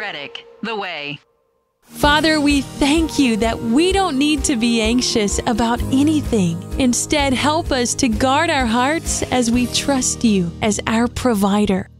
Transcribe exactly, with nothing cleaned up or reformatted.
Reddick, The Way. Father, we thank you that we don't need to be anxious about anything. Instead, help us to guard our hearts as we trust you as our provider.